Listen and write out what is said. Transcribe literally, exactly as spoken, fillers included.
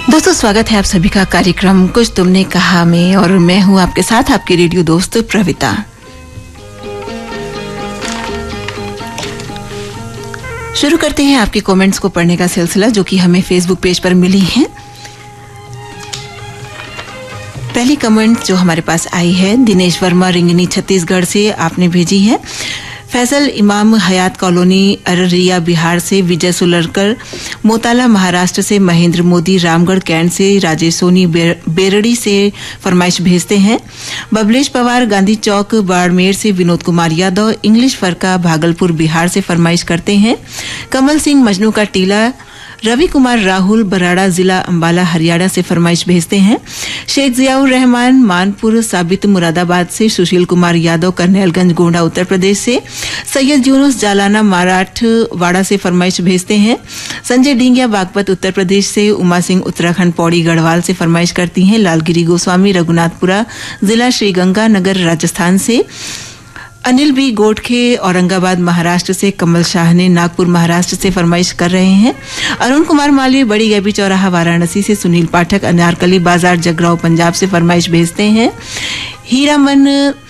दोस्तों, स्वागत है आप सभी का कार्यक्रम कुछ तुमने कहा में, और मैं हूं आपके साथ आपकी रेडियो दोस्त प्रविता। शुरू करते हैं आपके कमेंट्स को पढ़ने का सिलसिला जो कि हमें फेसबुक पेज पर मिली है। पहली कमेंट जो हमारे पास आई है दिनेश वर्मा रिंगनी छत्तीसगढ़ से आपने भेजी है। फैसल इमाम हयात कॉलोनी अररिया बिहार से विजय सुलरकर, मोताला महाराष्ट्र से महेंद्र मोदी, रामगढ़ कैंट से राजेश सोनी बेरड़ी से फरमाइश भेजते हैं। बबलेश पवार गांधी चौक बाड़मेर से विनोद कुमार यादव, इंग्लिश फरका भागलपुर बिहार से फरमाइश करते हैं। कमल सिंह मजनू का टीला, रवि कुमार राहुल बराड़ा जिला अंबाला हरियाणा से फरमाइश भेजते हैं। शेख जियाउर रहमान मानपुर साबित मुरादाबाद से, सुशील कुमार यादव करनेलगंज गोंडा उत्तर प्रदेश से, सैयद यूनुस जालाना मराठवाड़ा से फरमाइश भेजते हैं। संजय डिंगिया बागपत उत्तर प्रदेश से, उमा सिंह उत्तराखंड पौड़ी गढ़वाल से फरमाइश करती हैं। लालगिरी गोस्वामी रघुनाथपुरा जिला श्रीगंगानगर राजस्थान से, अनिल बी गोडखे औरंगाबाद महाराष्ट्र से, कमल शाह ने नागपुर महाराष्ट्र से फरमाइश कर रहे हैं। अरुण कुमार मालवीय बड़ी गैबी चौराहा वाराणसी से, सुनील पाठक अनारकली बाजार जगराव पंजाब से फरमाइश भेजते हैं। हीरामन